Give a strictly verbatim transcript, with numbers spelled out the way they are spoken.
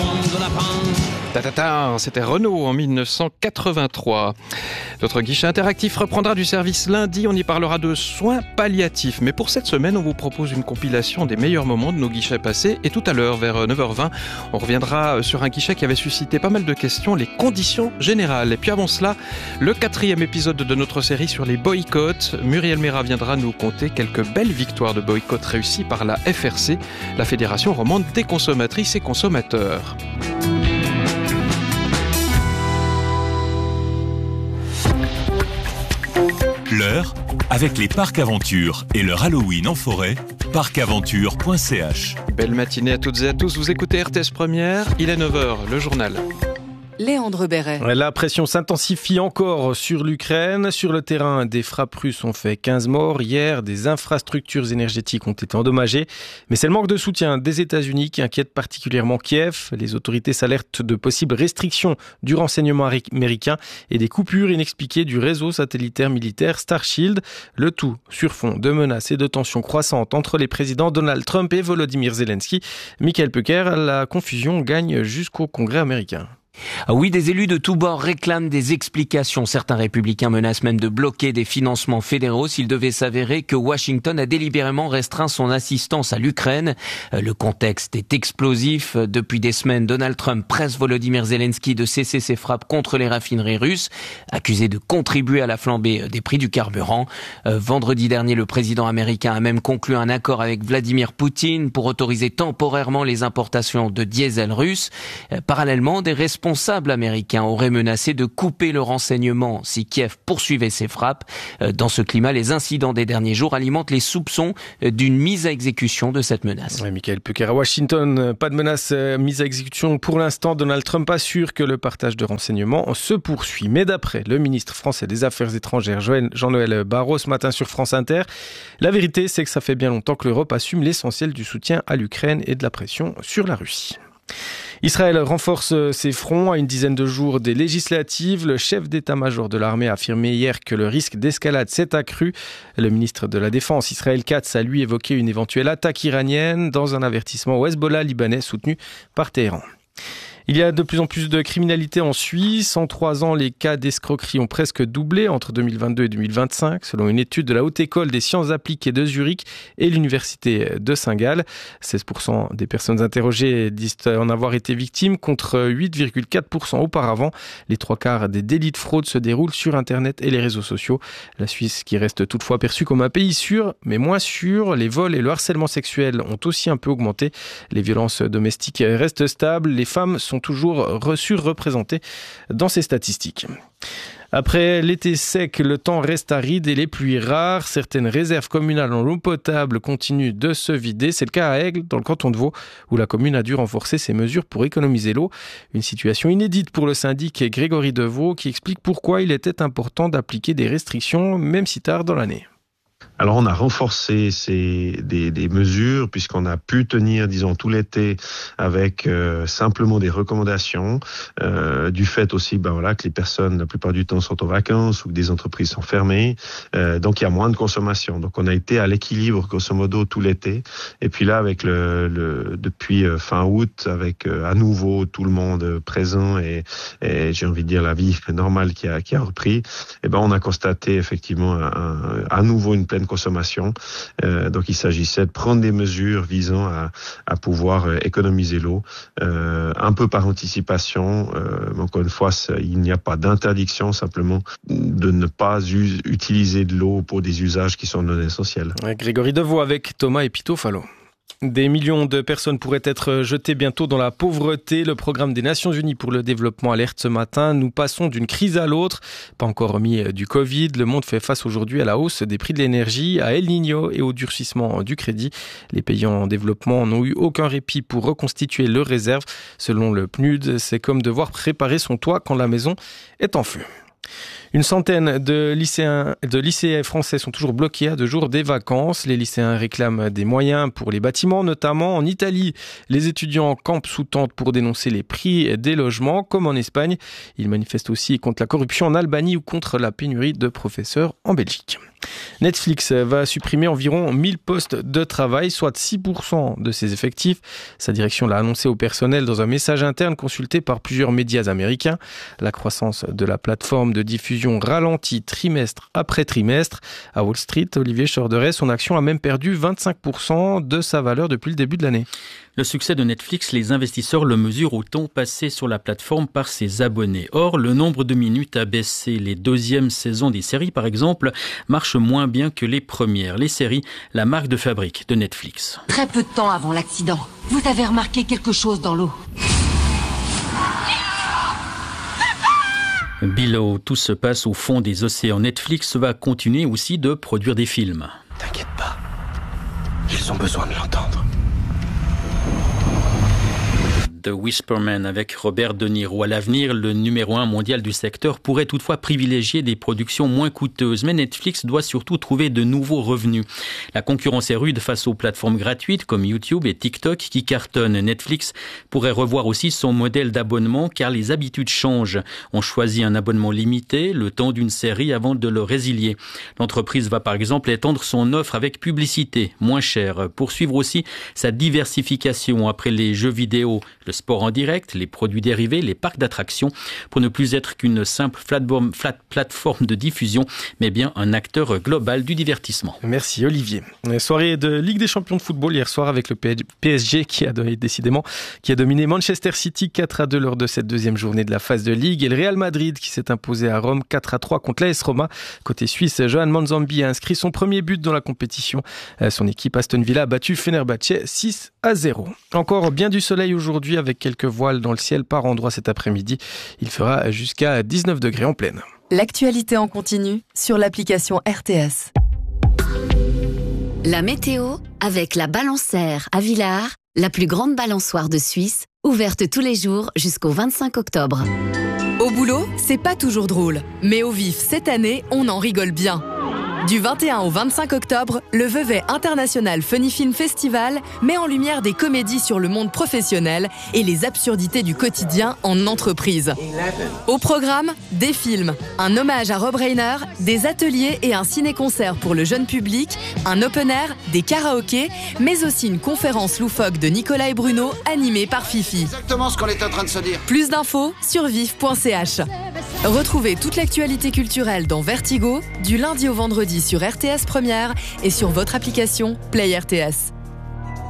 ronde de lapin. Ta-ta-ta, c'était Renault en mille neuf cent quatre-vingt-trois. Notre guichet interactif reprendra du service lundi. On y parlera de soins palliatifs. Mais pour cette semaine, on vous propose une compilation des meilleurs moments de nos guichets passés. Et tout à l'heure, vers neuf heures vingt, on reviendra sur un guichet qui avait suscité pas mal de questions, les conditions générales. Et puis avant cela, le quatrième épisode de notre série sur les boycotts. Muriel Méra viendra nous conter quelques belles victoires de boycott réussies par la F R C, la Fédération romande des consommatrices et consommateurs. L'heure, avec les parcs Aventure et leur Halloween en forêt, parc aventure point c h. Belle matinée à toutes et à tous, vous écoutez R T S Première, il est neuf heures, le journal. Léandre Béret. La pression s'intensifie encore sur l'Ukraine. Sur le terrain, des frappes russes ont fait quinze morts. Hier, des infrastructures énergétiques ont été endommagées. Mais c'est le manque de soutien des États-Unis qui inquiète particulièrement Kiev. Les autorités s'alertent de possibles restrictions du renseignement américain et des coupures inexpliquées du réseau satellitaire militaire Starshield. Le tout sur fond de menaces et de tensions croissantes entre les présidents Donald Trump et Volodymyr Zelensky. Michael Pecker, la confusion gagne jusqu'au Congrès américain. Ah oui, des élus de tous bords réclament des explications. Certains républicains menacent même de bloquer des financements fédéraux s'il devait s'avérer que Washington a délibérément restreint son assistance à l'Ukraine. Le contexte est explosif. Depuis des semaines, Donald Trump presse Volodymyr Zelensky de cesser ses frappes contre les raffineries russes, accusé de contribuer à la flambée des prix du carburant. Vendredi dernier, le président américain a même conclu un accord avec Vladimir Poutine pour autoriser temporairement les importations de diesel russe. Parallèlement, des responsables Les responsables américains auraient menacé de couper le renseignement si Kiev poursuivait ses frappes. Dans ce climat, les incidents des derniers jours alimentent les soupçons d'une mise à exécution de cette menace. Ouais, Michael Pecker à Washington, pas de menace euh, mise à exécution pour l'instant. Donald Trump assure que le partage de renseignements se poursuit. Mais d'après le ministre français des Affaires étrangères, Jean-Noël Barrot, ce matin sur France Inter, la vérité, c'est que ça fait bien longtemps que l'Europe assume l'essentiel du soutien à l'Ukraine et de la pression sur la Russie. Israël renforce ses fronts à une dizaine de jours des législatives. Le chef d'état-major de l'armée a affirmé hier que le risque d'escalade s'est accru. Le ministre de la Défense, Israël Katz, a lui évoqué une éventuelle attaque iranienne dans un avertissement au Hezbollah libanais soutenu par Téhéran. Il y a de plus en plus de criminalité en Suisse. En trois ans, les cas d'escroquerie ont presque doublé entre deux mille vingt-deux et deux mille vingt-cinq, selon une étude de la Haute École des Sciences Appliquées de Zurich et l'Université de Saint-Gall. seize pour cent des personnes interrogées disent en avoir été victimes, contre huit virgule quatre pour cent auparavant. Les trois quarts des délits de fraude se déroulent sur Internet et les réseaux sociaux. La Suisse, qui reste toutefois perçue comme un pays sûr, mais moins sûr, les vols et le harcèlement sexuel ont aussi un peu augmenté. Les violences domestiques restent stables. Les femmes sont sont toujours surreprésentées dans ces statistiques. Après l'été sec, le temps reste aride et les pluies rares. Certaines réserves communales en eau potable continuent de se vider. C'est le cas à Aigle, dans le canton de Vaud, où la commune a dû renforcer ses mesures pour économiser l'eau. Une situation inédite pour le syndic Grégory Deveau, qui explique pourquoi il était important d'appliquer des restrictions, même si tard dans l'année. Alors on a renforcé ces, des, des mesures puisqu'on a pu tenir, disons, tout l'été avec euh, simplement des recommandations, euh, du fait aussi ben voilà, que les personnes la plupart du temps sont en vacances ou que des entreprises sont fermées, euh, donc il y a moins de consommation. Donc on a été à l'équilibre grosso modo tout l'été, et puis là avec le, le depuis fin août, avec euh, à nouveau tout le monde présent et, et j'ai envie de dire la vie normale qui a, qui a repris, et ben on a constaté effectivement un, un, à nouveau une pleine consommation. Euh, donc il s'agissait de prendre des mesures visant à, à pouvoir économiser l'eau, euh, un peu par anticipation. Euh, encore une fois, il n'y a pas d'interdiction, simplement de ne pas us- utiliser de l'eau pour des usages qui sont non essentiels. Grégory Deveau avec Thomas Epitofalo. Des millions de personnes pourraient être jetées bientôt dans la pauvreté. Le programme des Nations Unies pour le développement alerte ce matin. Nous passons d'une crise à l'autre. Pas encore remis du Covid. Le monde fait face aujourd'hui à la hausse des prix de l'énergie, à El Niño et au durcissement du crédit. Les pays en développement n'ont eu aucun répit pour reconstituer leurs réserves. Selon le P N U D, c'est comme devoir préparer son toit quand la maison est en feu. Une centaine de lycéens, de lycéens français sont toujours bloqués à deux jours des vacances. Les lycéens réclament des moyens pour les bâtiments, notamment en Italie. Les étudiants campent sous tente pour dénoncer les prix des logements, comme en Espagne. Ils manifestent aussi contre la corruption en Albanie ou contre la pénurie de professeurs en Belgique. Netflix va supprimer environ mille postes de travail, soit six pour cent de ses effectifs. Sa direction l'a annoncé au personnel dans un message interne consulté par plusieurs médias américains. La croissance de la plateforme de diffusion ralentit trimestre après trimestre. À Wall Street, Olivier Chorderet, son action a même perdu vingt-cinq pour cent de sa valeur depuis le début de l'année. Le succès de Netflix, les investisseurs le mesurent au temps passé sur la plateforme par ses abonnés. Or, le nombre de minutes a baissé. Les deuxièmes saisons des séries, par exemple, marchent moins bien que les premières. Les séries, la marque de fabrique de Netflix. Très peu de temps avant l'accident, vous avez remarqué quelque chose dans l'eau. Below, tout se passe au fond des océans. Netflix va continuer aussi de produire des films. T'inquiète pas, ils ont besoin de l'entendre. The Whisperman avec Robert De Niro. À l'avenir, le numéro un mondial du secteur pourrait toutefois privilégier des productions moins coûteuses. Mais Netflix doit surtout trouver de nouveaux revenus. La concurrence est rude face aux plateformes gratuites comme YouTube et TikTok qui cartonnent. Netflix pourrait revoir aussi son modèle d'abonnement car les habitudes changent. On choisit un abonnement limité, le temps d'une série avant de le résilier. L'entreprise va par exemple étendre son offre avec publicité, moins chère. Poursuivre aussi sa diversification après les jeux vidéo, le sport en direct, les produits dérivés, les parcs d'attractions, pour ne plus être qu'une simple plateforme, flat, plateforme de diffusion, mais bien un acteur global du divertissement. Merci Olivier. Soirée de Ligue des champions de football hier soir avec le P S G qui a décidément qui a dominé Manchester City quatre à deux lors de cette deuxième journée de la phase de Ligue et le Real Madrid qui s'est imposé à Rome quatre à trois contre l'A S Roma. Côté suisse, Johan Manzambi a inscrit son premier but dans la compétition. Son équipe Aston Villa a battu Fenerbahçe six à zéro. Encore bien du soleil aujourd'hui avec quelques voiles dans le ciel par endroits cet après-midi. Il fera jusqu'à dix-neuf degrés en pleine. L'actualité en continu sur l'application R T S. La météo avec la Balançaire à Villars, la plus grande balançoire de Suisse, ouverte tous les jours jusqu'au vingt-cinq octobre. Au boulot, c'est pas toujours drôle, mais au vif cette année, on en rigole bien. Du vingt et un au vingt-cinq octobre, le Vevey International Funny Film Festival met en lumière des comédies sur le monde professionnel et les absurdités du quotidien en entreprise. Au programme, des films, un hommage à Rob Reiner, des ateliers et un ciné-concert pour le jeune public, un open air, des karaokés, mais aussi une conférence loufoque de Nicolas et Bruno animée par Fifi. Exactement ce qu'on est en train de se dire. Plus d'infos sur vif point c h. Retrouvez toute l'actualité culturelle dans Vertigo, du lundi au vendredi sur R T S Première et sur votre application Play R T S.